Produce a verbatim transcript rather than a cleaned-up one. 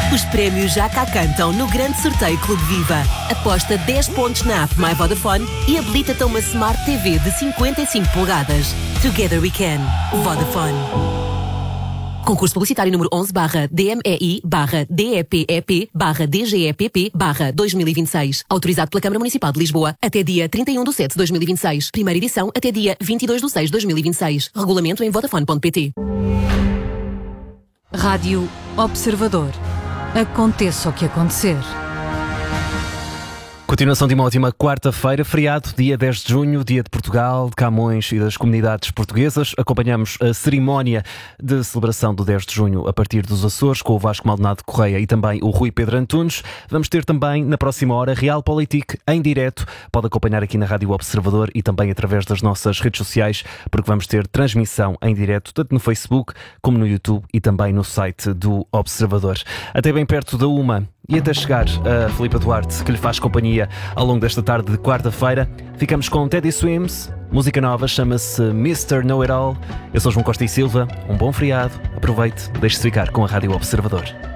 Os prémios já cá cantam no grande sorteio Clube Viva. Aposta dez pontos na app My Vodafone e habilita-te a uma Smart T V de cinquenta e cinco polegadas. Together we can. Vodafone. Concurso publicitário número onze barra D M E I barra D E P E P barra D G E P P barra dois mil e vinte e seis. Autorizado pela Câmara Municipal de Lisboa até dia trinta e um de setembro de dois mil e vinte e seis. Primeira edição até dia vinte e dois de seis de dois mil e vinte e seis. Regulamento em vodafone ponto pt. Rádio Observador. Aconteça o que acontecer. Continuação de uma ótima quarta-feira, feriado, dia dez de junho, dia de Portugal, de Camões e das comunidades portuguesas. Acompanhamos a cerimónia de celebração do dez de junho a partir dos Açores, com o Vasco Maldonado Correia e também o Rui Pedro Antunes. Vamos ter também, na próxima hora, Realpolitik em direto. Pode acompanhar aqui na Rádio Observador e também através das nossas redes sociais, porque vamos ter transmissão em direto, tanto no Facebook como no YouTube e também no site do Observador. Até bem perto da uma. E até chegar a Filipa Duarte, que lhe faz companhia ao longo desta tarde de quarta-feira, ficamos com Teddy Swims, música nova, chama-se mister Know It All. Eu sou João Costa e Silva, um bom feriado, aproveite, deixe-se ficar com a Rádio Observador.